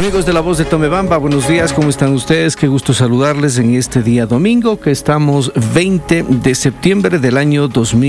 Amigos de La Voz de Tomebamba, buenos días, ¿cómo están ustedes? Qué gusto saludarles en este día domingo, que estamos 20 de septiembre del año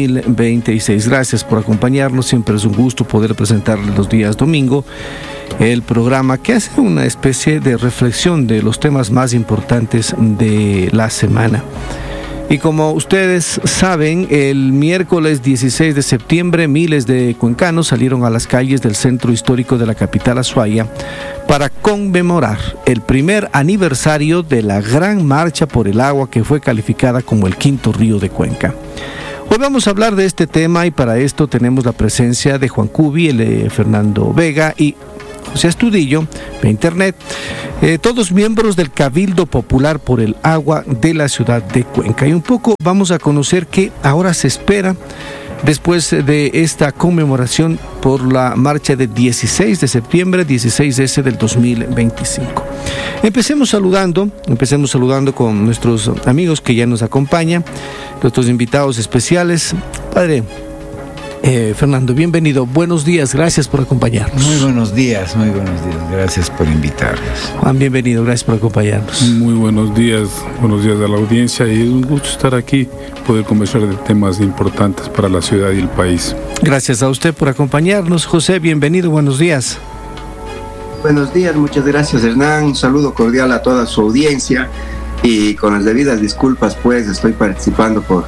2026. Gracias por acompañarnos, siempre es un gusto poder presentarles los días domingo el programa que hace una especie de reflexión de los temas más importantes de la semana. Y como ustedes saben, el miércoles 16 de septiembre, miles de cuencanos salieron a las calles del centro histórico de la capital Azuaya para conmemorar el primer aniversario de la gran marcha por el agua que fue calificada como el quinto río de Cuenca. Hoy vamos a hablar de este tema y para esto tenemos la presencia de Juan Cubi, Fernando Vega y José Astudillo, de Internet, todos miembros del Cabildo Popular por el Agua de la ciudad de Cuenca. Y un poco vamos a conocer qué ahora se espera después de esta conmemoración por la marcha del 16 de septiembre, 16S del 2025. Empecemos saludando con nuestros amigos que ya nos acompañan, nuestros invitados especiales. Padre Fernando, bienvenido, buenos días, gracias por acompañarnos. Muy buenos días, gracias por invitarnos. Juan, bienvenido, gracias por acompañarnos. Muy buenos días a la audiencia y es un gusto estar aquí, poder conversar de temas importantes para la ciudad y el país. Gracias a usted por acompañarnos. José, bienvenido, buenos días. Buenos días, muchas gracias Hernán, un saludo cordial a toda su audiencia y con las debidas disculpas pues estoy participando por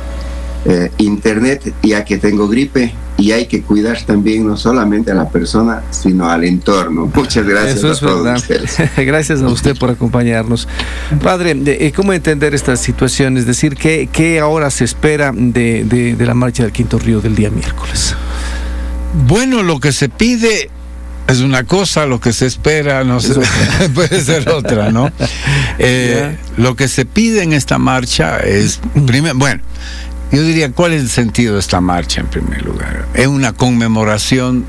internet ya que tengo gripe y hay que cuidar también no solamente a la persona sino al entorno. Muchas gracias. Eso es a todos verdad. ustedes. Gracias a usted por acompañarnos. Padre, ¿cómo entender esta situación? Es decir, ¿qué ahora se espera de la marcha del quinto río del día miércoles? Bueno, lo que se pide es una cosa, lo que se espera no sé, puede ser otra, ¿no? Lo que se pide en esta marcha es, yo diría, ¿cuál es el sentido de esta marcha en primer lugar? Es una conmemoración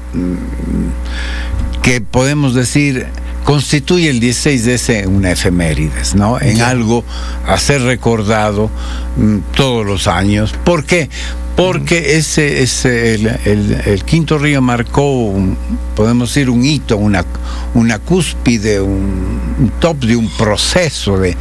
que podemos decir constituye el 16S una efemérides, ¿no? En algo a ser recordado todos los años. ¿Por qué? Porque el quinto río marcó, podemos decir, un hito, una cúspide, un top de un proceso de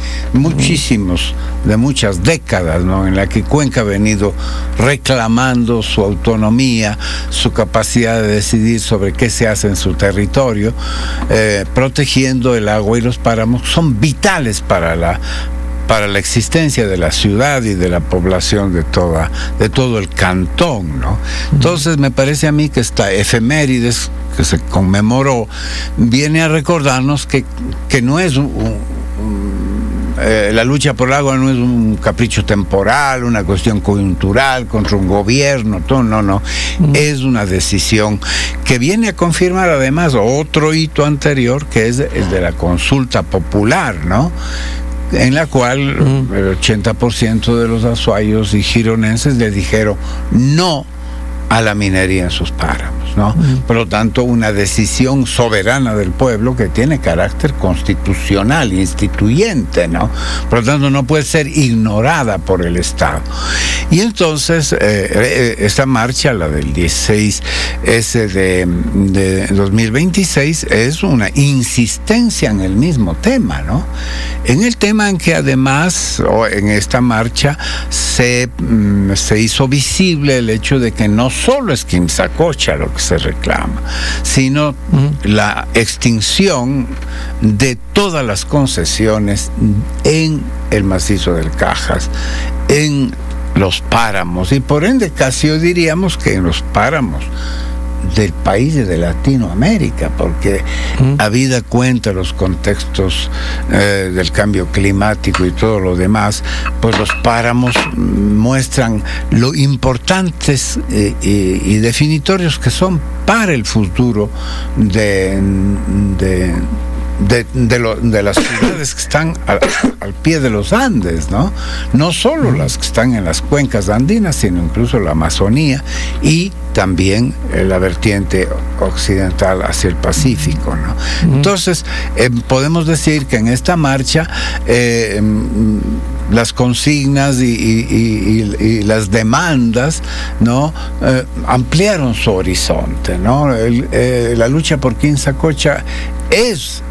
muchas décadas, ¿no? En la que Cuenca ha venido reclamando su autonomía, su capacidad de decidir sobre qué se hace en su territorio, protegiendo el agua y los páramos, son vitales para la existencia de la ciudad y de la población de todo el cantón, ¿no? Entonces me parece a mí que esta efemérides que se conmemoró viene a recordarnos que no es la lucha por el agua no es un capricho temporal, una cuestión coyuntural contra un gobierno, no. Es una decisión que viene a confirmar además otro hito anterior, que es el de la consulta popular, ¿no? En la cual el 80% de los azuayos y gironenses le dijeron no a la minería en sus páramos, ¿no? Por lo tanto, una decisión soberana del pueblo que tiene carácter constitucional, instituyente, ¿no? Por lo tanto, no puede ser ignorada por el Estado. Y entonces, esta marcha, la del 16S de 2026, es una insistencia en el mismo tema, ¿no? En el tema en que además, en esta marcha, se hizo visible el hecho de que no solo es Quimsacocha lo que se reclama, sino la extinción de todas las concesiones en el macizo del Cajas, en los páramos, y por ende casi diríamos que en los páramos del país y de Latinoamérica, porque habida cuenta los contextos del cambio climático y todo lo demás, pues los páramos muestran lo importantes y definitorios que son para el futuro de las ciudades que están al pie de los Andes, ¿no? No solo las que están en las cuencas andinas, sino incluso la Amazonía y también la vertiente occidental hacia el Pacífico, ¿no? Entonces, podemos decir que en esta marcha las consignas y las demandas, ¿no? Ampliaron su horizonte, ¿no? La lucha por Quimsacocha es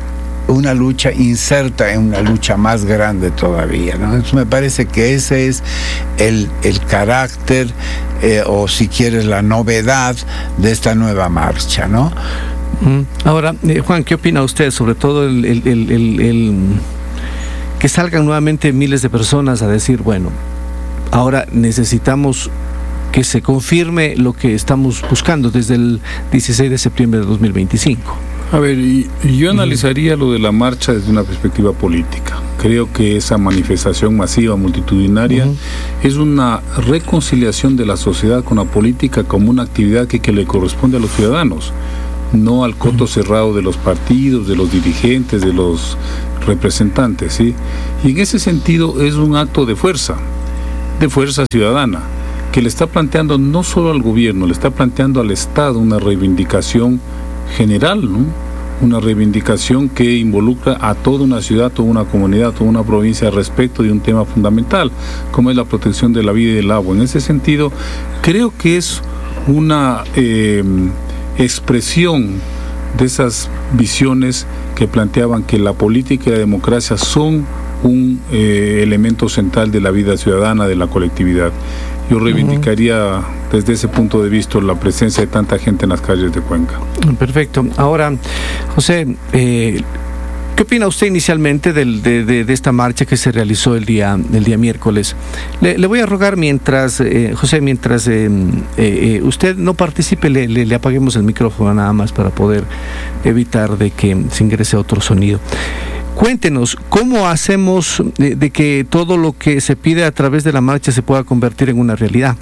una lucha inserta en una lucha más grande todavía, ¿no? Entonces me parece que ese es el carácter, o si quieres la novedad de esta nueva marcha, ¿no? Ahora, Juan, ¿qué opina usted sobre todo el que salgan nuevamente miles de personas a decir, bueno, ahora necesitamos que se confirme lo que estamos buscando desde el 16 de septiembre de 2025? A ver, yo analizaría lo de la marcha desde una perspectiva política. Creo que esa manifestación masiva, multitudinaria, es una reconciliación de la sociedad con la política como una actividad que le corresponde a los ciudadanos, no al coto cerrado de los partidos, de los dirigentes, de los representantes, ¿sí? Y en ese sentido es un acto de fuerza ciudadana, que le está planteando no solo al gobierno, le está planteando al Estado una reivindicación general, ¿no? Una reivindicación que involucra a toda una ciudad, toda una comunidad, toda una provincia respecto de un tema fundamental, como es la protección de la vida y del agua. En ese sentido, creo que es una expresión de esas visiones que planteaban que la política y la democracia son un elemento central de la vida ciudadana, de la colectividad. Yo reivindicaría desde ese punto de vista la presencia de tanta gente en las calles de Cuenca. Perfecto. Ahora, José, ¿qué opina usted inicialmente de esta marcha que se realizó el día miércoles? Le voy a rogar mientras, José, mientras usted no participe, le apaguemos el micrófono nada más para poder evitar de que se ingrese otro sonido. Cuéntenos, ¿cómo hacemos de que todo lo que se pide a través de la marcha se pueda convertir en una realidad?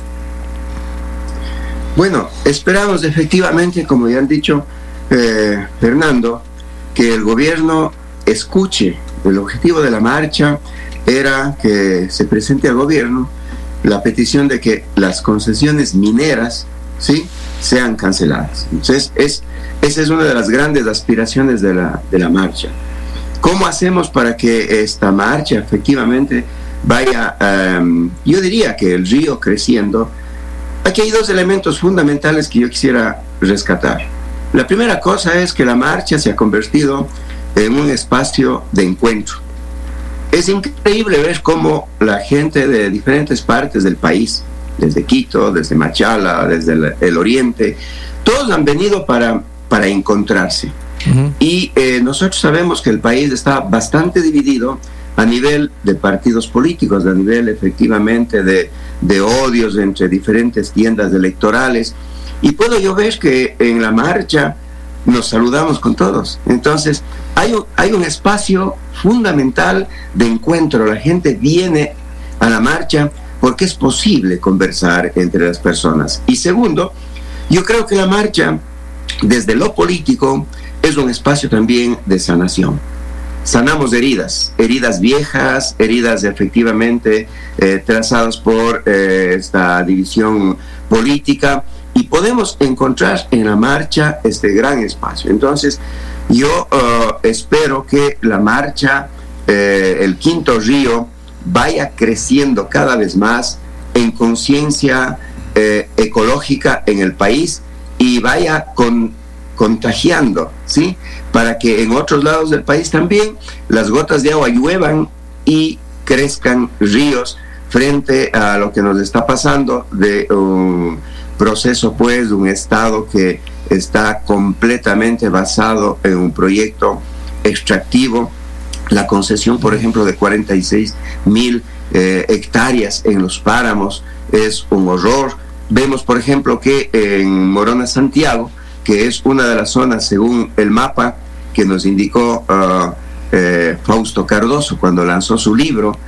Bueno, esperamos efectivamente, como ya han dicho Fernando, que el gobierno escuche. El objetivo de la marcha era que se presente al gobierno la petición de que las concesiones mineras, ¿sí?, sean canceladas. Entonces, esa es una de las grandes aspiraciones de la marcha. ¿Cómo hacemos para que esta marcha efectivamente vaya, yo diría que el río creciendo? Aquí hay dos elementos fundamentales que yo quisiera rescatar. La primera cosa es que la marcha se ha convertido en un espacio de encuentro. Es increíble ver cómo la gente de diferentes partes del país, desde Quito, desde Machala, desde el oriente, todos han venido para encontrarse. Y nosotros sabemos que el país está bastante dividido a nivel de partidos políticos, a nivel efectivamente de odios entre diferentes tiendas electorales. Y puedo yo ver que en la marcha nos saludamos con todos. Entonces, hay un espacio fundamental de encuentro. La gente viene a la marcha porque es posible conversar entre las personas. Y segundo, yo creo que la marcha, desde lo político, es un espacio también de sanación. Sanamos heridas viejas, heridas efectivamente trazadas por esta división política, y podemos encontrar en la marcha este gran espacio. Entonces, yo espero que la marcha, el Quinto Río, vaya creciendo cada vez más en conciencia ecológica en el país y vaya contagiando, ¿sí?, para que en otros lados del país también las gotas de agua lluevan y crezcan ríos frente a lo que nos está pasando de un proceso, pues, de un Estado que está completamente basado en un proyecto extractivo. La concesión, por ejemplo, de 46,000 hectáreas en los páramos es un horror. Vemos, por ejemplo, que en Morona, Santiago, que es una de las zonas, según el mapa que nos indicó Fausto Cardoso cuando lanzó su libro,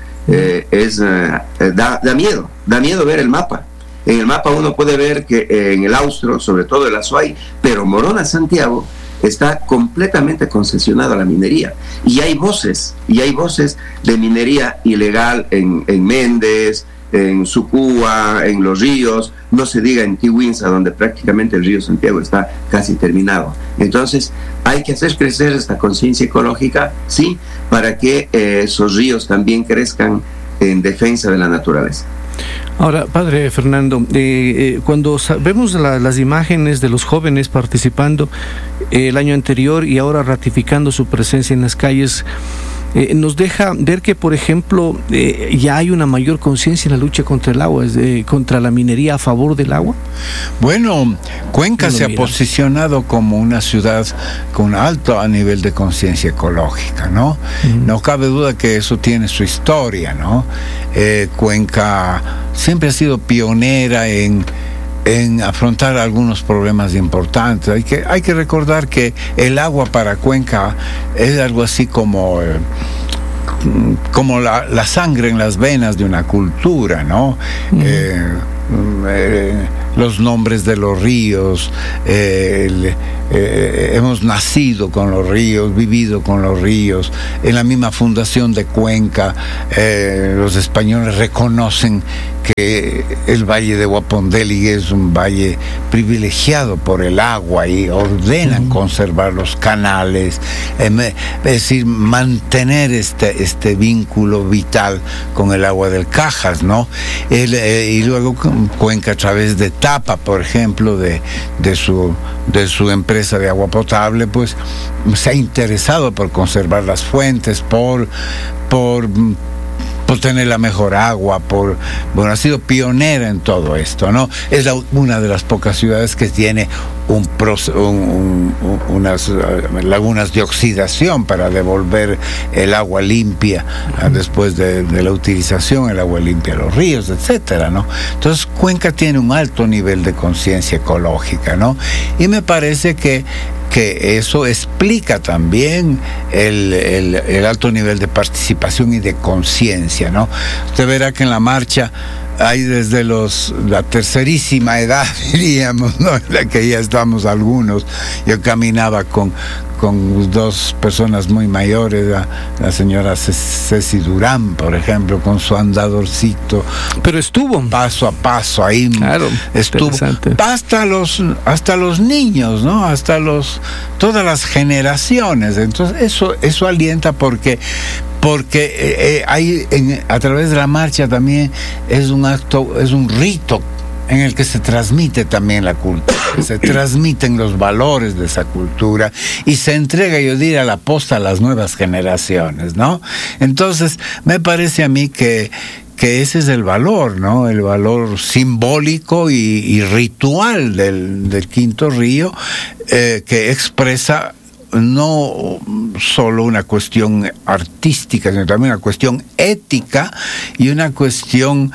da miedo ver el mapa. En el mapa uno puede ver que en el Austro, sobre todo el Azuay, pero Morona, Santiago, está completamente concesionado a la minería. Y hay voces de minería ilegal en Méndez, en Sucúa, en Los Ríos, no se diga en Tihuinza, donde prácticamente el río Santiago está casi terminado. Entonces, hay que hacer crecer esta conciencia ecológica, sí, para que esos ríos también crezcan en defensa de la naturaleza. Ahora, padre Fernando, cuando vemos las imágenes de los jóvenes participando el año anterior y ahora ratificando su presencia en las calles, nos deja ver que, por ejemplo, ya hay una mayor conciencia en la lucha contra el agua, contra la minería a favor del agua. Bueno, Cuenca se ha posicionado como una ciudad con alto nivel de conciencia ecológica, ¿no? No cabe duda que eso tiene su historia, ¿no? Cuenca siempre ha sido pionera en afrontar algunos problemas importantes. Hay que recordar que el agua para Cuenca es algo así como la sangre en las venas de una cultura, ¿no? Los nombres de los ríos, hemos nacido con los ríos, vivido con los ríos. En la misma fundación de Cuenca, los españoles reconocen que el valle de Huapondeli es un valle privilegiado por el agua y ordenan conservar los canales, es decir, mantener este vínculo vital con el agua del Cajas, ¿no? Y luego Cuenca, a través de Tapa, por ejemplo, de su empresa de agua potable, pues se ha interesado por conservar las fuentes, por tener la mejor agua, ha sido pionera en todo esto, ¿no? Es una de las pocas ciudades que tiene unas lagunas de oxidación para devolver el agua limpia después de la utilización, el agua limpia a los ríos, etcétera, ¿no? Entonces Cuenca tiene un alto nivel de conciencia ecológica, ¿no? Y me parece que eso explica también el alto nivel de participación y de conciencia, ¿no? Usted verá que en la marcha hay desde la tercerísima edad, diríamos, ¿no? En la que ya estamos algunos. Yo caminaba con dos personas muy mayores, la señora Ceci Durán, por ejemplo, con su andadorcito. Pero estuvo paso a paso ahí. Claro, estuvo hasta los niños, ¿no? Todas las generaciones. Entonces eso alienta porque hay a través de la marcha también es un rito en el que se transmite también la cultura, se transmiten los valores de esa cultura y se entrega, yo diría, la posta a las nuevas generaciones, ¿no? Entonces, me parece a mí que ese es el valor, ¿no? El valor simbólico y ritual del Quinto Río, que expresa no solo una cuestión artística, sino también una cuestión ética y una cuestión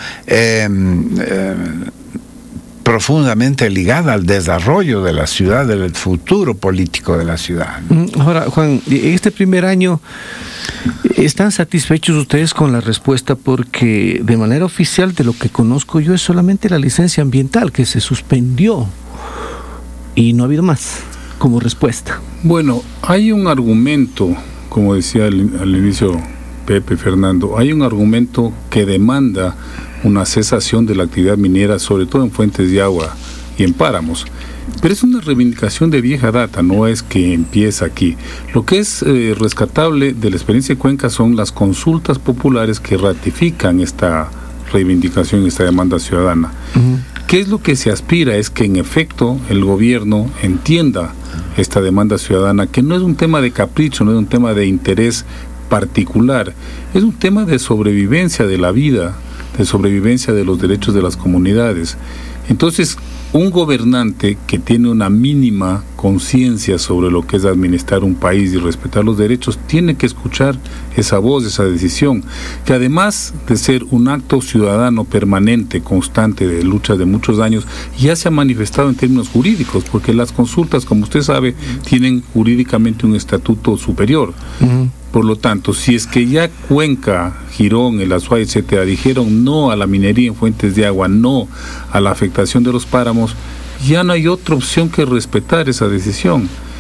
profundamente ligada al desarrollo de la ciudad, del futuro político de la ciudad. Ahora, Juan, este primer año, ¿están satisfechos ustedes con la respuesta? Porque de manera oficial, de lo que conozco yo, es solamente la licencia ambiental que se suspendió y no ha habido más como respuesta. Bueno, hay un argumento, como decía al inicio Pepe Fernando, hay un argumento que demanda una cesación de la actividad minera, sobre todo en fuentes de agua y en páramos. Pero es una reivindicación de vieja data, no es que empieza aquí. Lo que es rescatable de la experiencia de Cuenca son las consultas populares que ratifican esta reivindicación, esta demanda ciudadana. ¿Qué es lo que se aspira? Es que en efecto el gobierno entienda esta demanda ciudadana, que no es un tema de capricho, no es un tema de interés particular, es un tema de sobrevivencia de la vida, de sobrevivencia de los derechos de las comunidades. Entonces, un gobernante que tiene una mínima conciencia sobre lo que es administrar un país y respetar los derechos, tiene que escuchar esa voz, esa decisión, que además de ser un acto ciudadano permanente, constante, de lucha de muchos años, ya se ha manifestado en términos jurídicos, porque las consultas, como usted sabe, tienen jurídicamente un estatuto superior. Por lo tanto, si es que ya Cuenca, Girón, el Azuay, etcétera, dijeron no a la minería en fuentes de agua, no a la afectación de los páramos, ya no hay otra opción que respetar esa decisión.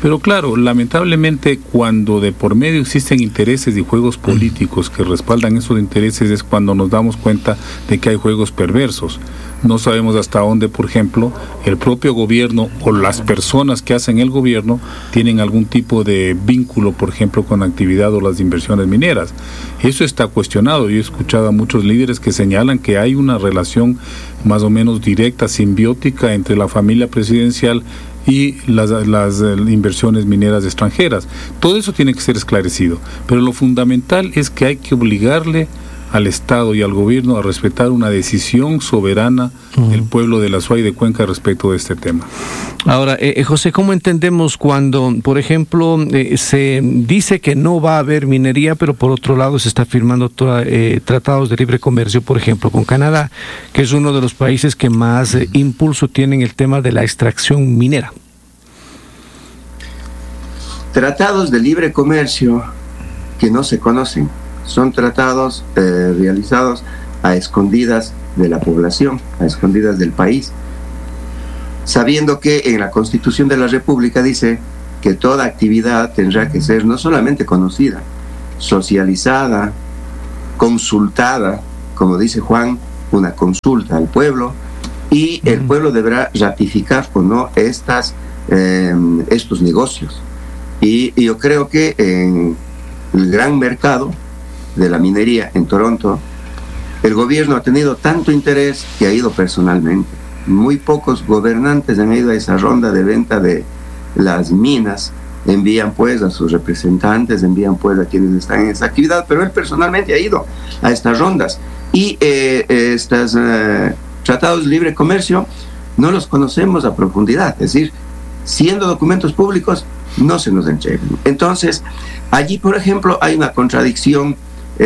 Pero claro, lamentablemente cuando de por medio existen intereses y juegos políticos que respaldan esos intereses es cuando nos damos cuenta de que hay juegos perversos. No sabemos hasta dónde, por ejemplo, el propio gobierno o las personas que hacen el gobierno tienen algún tipo de vínculo, por ejemplo, con la actividad o las inversiones mineras. Eso está cuestionado. Yo he escuchado a muchos líderes que señalan que hay una relación más o menos directa, simbiótica entre la familia presidencial y las inversiones mineras extranjeras. Todo eso tiene que ser esclarecido, pero lo fundamental es que hay que obligarle al Estado y al gobierno a respetar una decisión soberana del pueblo de la Azuay de Cuenca respecto de este tema. Ahora, José, ¿cómo entendemos cuando, por ejemplo, se dice que no va a haber minería, pero por otro lado se está firmando tratados de libre comercio, por ejemplo, con Canadá, que es uno de los países que más impulso tiene en el tema de la extracción minera? Tratados de libre comercio que no se conocen. Son tratados realizados a escondidas de la población, a escondidas del país, sabiendo que en la Constitución de la República dice que toda actividad tendrá que ser no solamente conocida, socializada, consultada, como dice Juan, una consulta al pueblo, y el pueblo deberá ratificar o no estos negocios. Y yo creo que en el gran mercado de la minería en Toronto, el gobierno ha tenido tanto interés que ha ido personalmente. Muy pocos gobernantes han ido a esa ronda de venta de las minas, envían pues a sus representantes, envían pues a quienes están en esa actividad, pero él personalmente ha ido a estas rondas. Y estos tratados de libre comercio no los conocemos a profundidad, es decir, siendo documentos públicos, no se nos entregan. Entonces, allí, por ejemplo, hay una contradicción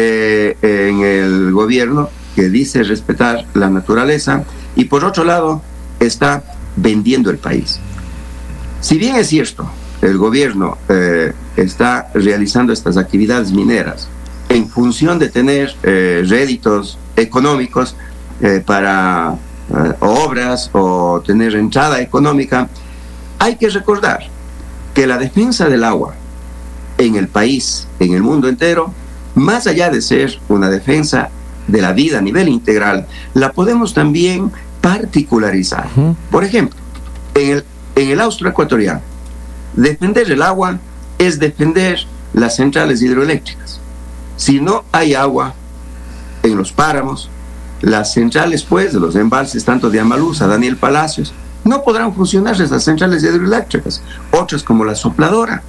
en el gobierno que dice respetar la naturaleza y por otro lado está vendiendo el país. Si bien es cierto, el gobierno está realizando estas actividades mineras en función de tener réditos económicos para obras o tener entrada económica, hay que recordar que la defensa del agua en el país, en el mundo entero, más allá de ser una defensa de la vida a nivel integral, la podemos también particularizar. Por ejemplo, en el austroecuatoriano, defender el agua es defender las centrales hidroeléctricas. Si no hay agua en los páramos, las centrales pues de los embalses tanto de Amaluza, Daniel Palacios, no podrán funcionar esas centrales hidroeléctricas, otras como la sopladora.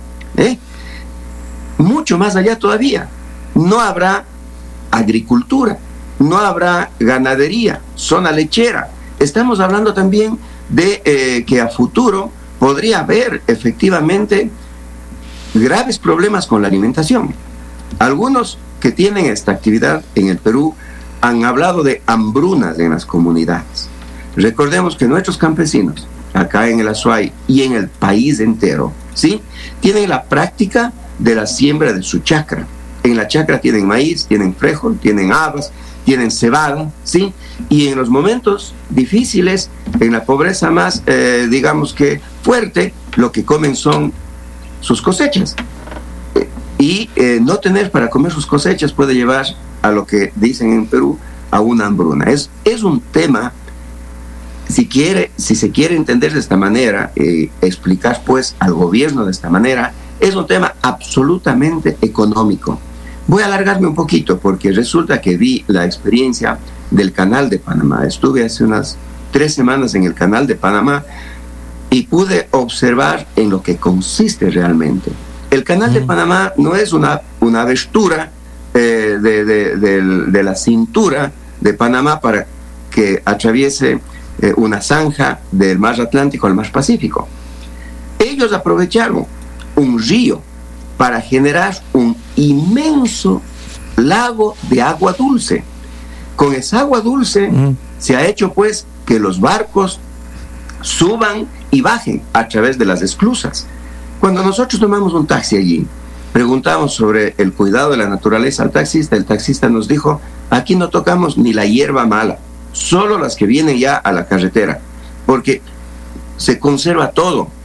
Mucho más allá todavía, no habrá agricultura, no habrá ganadería, zona lechera. Estamos hablando también de que a futuro podría haber efectivamente graves problemas con la alimentación. Algunos que tienen esta actividad en el Perú han hablado de hambrunas en las comunidades. Recordemos que nuestros campesinos, acá en el Azuay y en el país entero, ¿sí?, tienen la práctica de la siembra de su chacra. En la chacra tienen maíz, tienen frijol, tienen habas, tienen cebada, ¿sí? Y en los momentos difíciles, en la pobreza más, digamos que fuerte, lo que comen son sus cosechas. Y no tener para comer sus cosechas puede llevar a lo que dicen en Perú, a una hambruna. Es un tema, si se quiere entender de esta manera, explicar pues al gobierno de esta manera, es un tema absolutamente económico. Voy a alargarme un poquito porque resulta que vi la experiencia del Canal de Panamá. Estuve hace unas 3 semanas en el Canal de Panamá y pude observar en lo que consiste realmente. El Canal de Panamá no es una abertura de la cintura de Panamá para que atraviese una zanja del mar Atlántico al mar Pacífico. Ellos aprovecharon un río para generar un inmenso lago de agua dulce. Con esa agua dulce se ha hecho pues que los barcos suban y bajen a través de las esclusas. Cuando nosotros tomamos un taxi allí, preguntamos sobre el cuidado de la naturaleza al taxista, el taxista nos dijo, aquí no tocamos ni la hierba mala, solo las que vienen ya a la carretera, porque se conserva todo.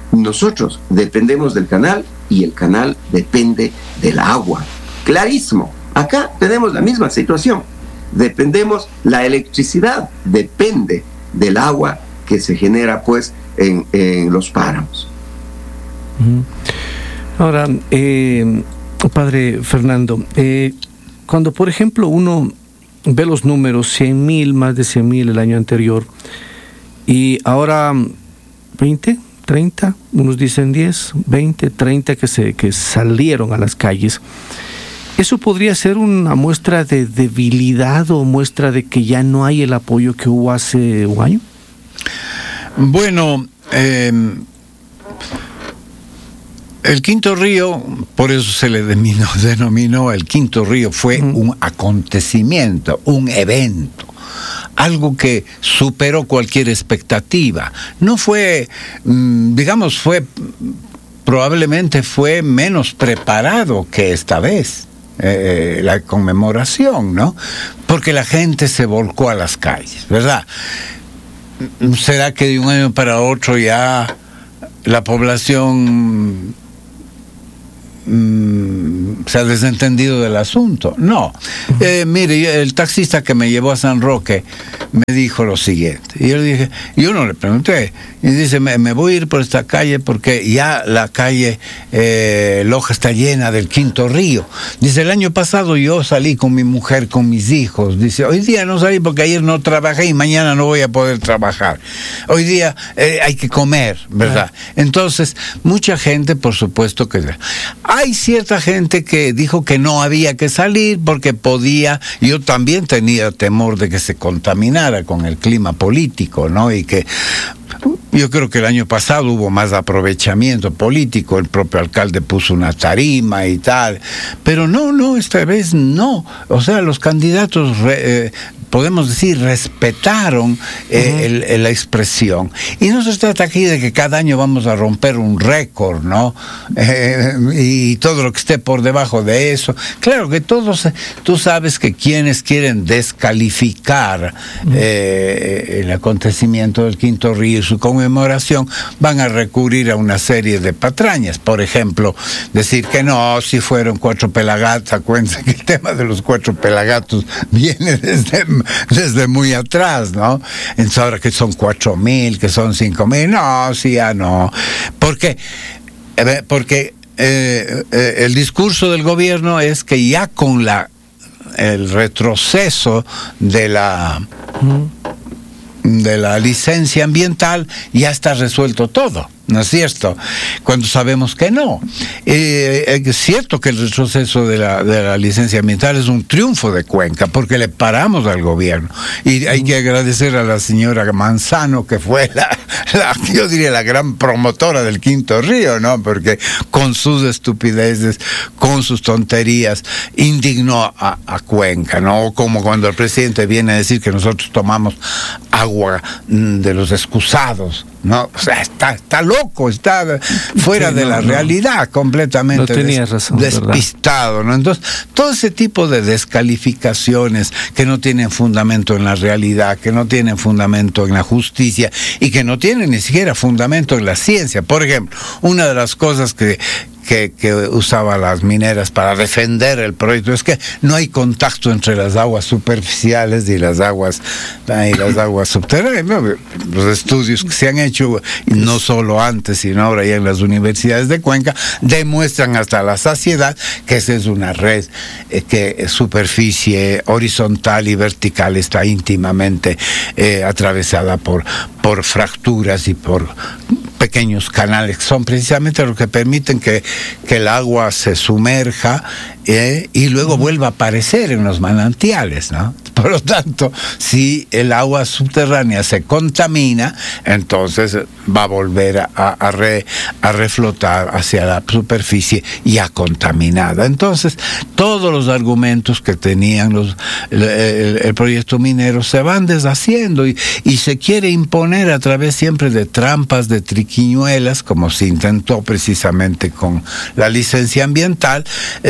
nosotros dependemos del canal y el canal depende del agua. Clarísimo. Acá tenemos la misma situación. Dependemos, la electricidad depende del agua que se genera pues en los páramos. Ahora, padre Fernando, cuando por ejemplo uno ve los números, 100,000, más de 100,000 el año anterior, y ahora 20, 30, unos dicen 10, 20, 30 que salieron a las calles, ¿eso podría ser una muestra de debilidad o muestra de que ya no hay el apoyo que hubo hace un año? Bueno, el Quinto Río, por eso se le denominó el Quinto Río, fue un acontecimiento, un evento, algo que superó cualquier expectativa. No fue, digamos, probablemente fue menos preparado que esta vez. La conmemoración, ¿no? Porque la gente se volcó a las calles, ¿verdad? ¿Será que de un año para otro ya la población se ha desentendido del asunto? No. Mire, el taxista que me llevó a San Roque me dijo lo siguiente, y yo le dije, yo no le pregunté, y dice, me voy a ir por esta calle porque ya la calle Loja está llena del Quinto Río. Dice, el año pasado yo salí con mi mujer, con mis hijos. Dice, hoy día no salí porque ayer no trabajé y mañana no voy a poder trabajar. Hoy día hay que comer, ¿verdad? Entonces, mucha gente, por supuesto que... Hay cierta gente que dijo que no había que salir porque podía... Yo también tenía temor de que se contaminara con el clima político, ¿no? Y que... Yo creo que el año pasado hubo más aprovechamiento político, el propio alcalde puso una tarima y tal, pero no, esta vez no. O sea, los candidatos, podemos decir, respetaron la expresión. Y no se trata aquí de que cada año vamos a romper un récord, ¿no? Y todo lo que esté por debajo de eso. Claro que tú sabes que quienes quieren descalificar el acontecimiento del Quinto Río y su conmemoración van a recurrir a una serie de patrañas. Por ejemplo, decir que no, si fueron 4 pelagatos. Acuérdense que el tema de los 4 pelagatos viene desde muy atrás, ¿no? Entonces ahora que son 4,000, que son 5,000, no, sí, ya no. ¿Por qué? Porque el discurso del gobierno es que ya con el retroceso de la licencia ambiental ya está resuelto todo, ¿no es cierto? Cuando sabemos que no. Es cierto que el retroceso de la licencia ambiental es un triunfo de Cuenca, porque le paramos al gobierno. Y hay que agradecer a la señora Manzano, que fue yo diría la gran promotora del Quinto Río, ¿no? Porque con sus estupideces, con sus tonterías, indignó a Cuenca, ¿no? Como cuando el presidente viene a decir que nosotros tomamos agua de los excusados, ¿no? O sea, está loco, está fuera de la realidad, completamente despistado, ¿no? Entonces, todo ese tipo de descalificaciones que no tienen fundamento en la realidad, que no tienen fundamento en la justicia y que no tienen ni siquiera fundamento en la ciencia. Por ejemplo, una de las cosas que usaba las mineras para defender el proyecto es que no hay contacto entre las aguas superficiales y las aguas subterráneas. Los estudios que se han hecho, no solo antes, sino ahora ya en las universidades de Cuenca, demuestran hasta la saciedad que esa es una red que superficie horizontal y vertical está íntimamente atravesada por fracturas y por pequeños canales, que son precisamente los que permiten que el agua se sumerja y luego vuelva a aparecer en los manantiales, ¿no? Por lo tanto, si el agua subterránea se contamina, entonces va a volver a reflotar hacia la superficie ya contaminada. Entonces, todos los argumentos que tenían el proyecto minero se van deshaciendo y se quiere imponer a través siempre de trampas, de triquiñuelas, como se intentó precisamente con la licencia ambiental,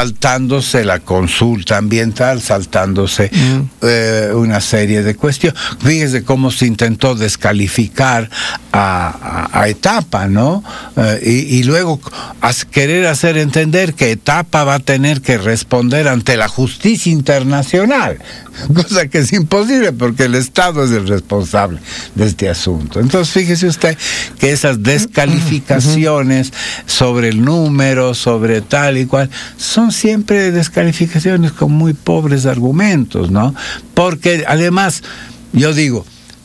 saltándose la consulta ambiental, saltándose una serie de cuestiones. Fíjese cómo se intentó descalificar a Etapa, ¿no? Y luego querer hacer entender que Etapa va a tener que responder ante la justicia internacional, cosa que es imposible porque el Estado es el responsable de este asunto. Entonces fíjese usted que esas descalificaciones sobre el número, sobre tal y cual, son siempre descalificaciones con muy pobres argumentos, ¿no? Porque además, yo digo,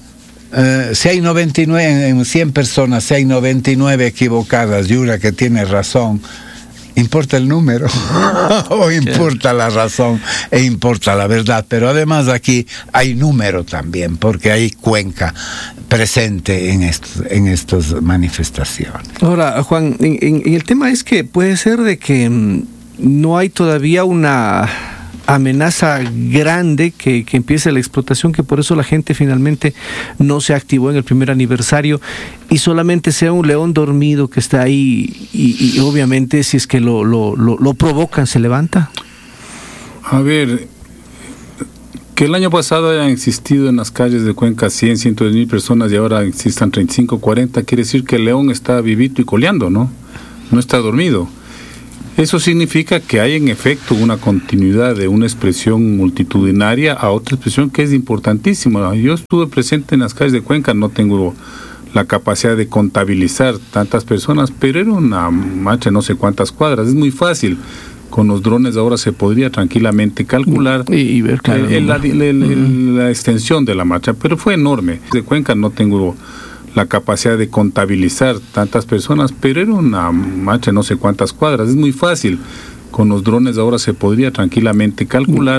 si hay 99 en 100 personas, si hay 99 equivocadas y una que tiene razón, ¿importa el número? ¿O importa la razón e importa la verdad? Pero además aquí hay número también, porque hay Cuenca presente en estas manifestaciones. Ahora, Juan, en el tema es que puede ser de que no hay todavía una amenaza grande que empiece la explotación, que por eso la gente finalmente no se activó en el primer aniversario y solamente sea un león dormido que está ahí y obviamente si es que lo provocan, se levanta. A ver, que el año pasado hayan existido en las calles de Cuenca 100, 110,000 personas y ahora existan 35, 40, quiere decir que el león está vivito y coleando, ¿no? No está dormido. Eso significa que hay en efecto una continuidad de una expresión multitudinaria a otra expresión que es importantísima. Yo estuve presente en las calles de Cuenca, no tengo la capacidad de contabilizar tantas personas, pero era una marcha de no sé cuántas cuadras. Es muy fácil. Con los drones ahora se podría tranquilamente calcular y ver claro, la extensión de la marcha, pero fue enorme. De Cuenca no tengo la capacidad de contabilizar tantas personas, pero era una marcha de no sé cuántas cuadras. Es muy fácil. Con los drones ahora se podría tranquilamente calcular